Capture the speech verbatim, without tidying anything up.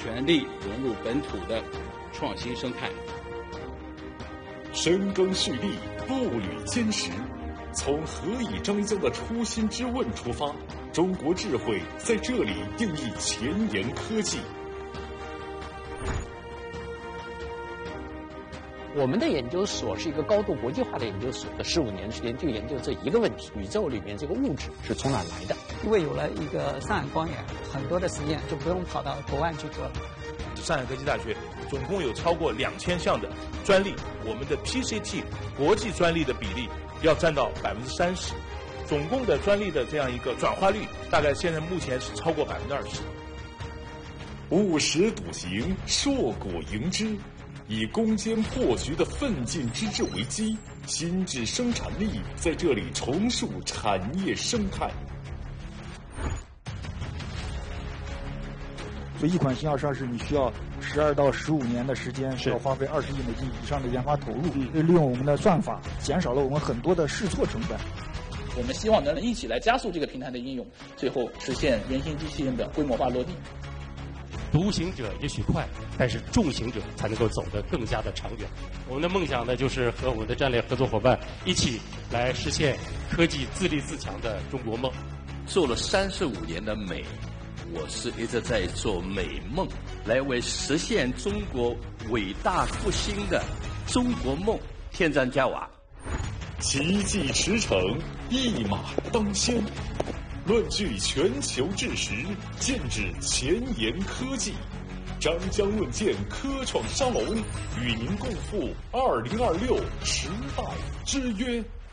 全力融入本土的创新生态。 深耕蓄力，步履坚实，从何以张江的初心之问出发，中国智慧在这里定义前沿科技。 我们的研究所是一个高度国际化的研究所，十五年时间就研究这一个问题：宇宙里面这个物质是从哪来的？ 因为有了一个上海光源，很多的实验就不用跑到国外去做了。 上海科技大学总共有超过两千项的专利，我们的 P C T 国际专利的比例要占到百分之三十，总共的专利的这样一个转化率，大概现在目前是超过百分之二十。 务实笃行，硕果迎之。以攻坚破局的奋进之志为基，新质生产力在这里重塑产业生态。 所以一款新药上市，你需要十二到十五年的时间，需要花费二十亿美金以上的研发投入。嗯，利用我们的算法，减少了我们很多的试错成本。 我们希望能一起来加速这个平台的应用，最后实现人形机器人的规模化落地。 独行者也许快，但是众行者才能够走得更加的长远。我们的梦想呢，就是和我们的战略合作伙伴一起来实现科技自立自强的中国梦。 做了三十五年的美，我是一直在做美梦，来为实现中国伟大复兴的中国梦添砖加瓦。 奇迹驰骋，一马当先。论据全球智识，剑指前沿科技。张江论剑科创沙龙，与您共赴二零二六时代之约。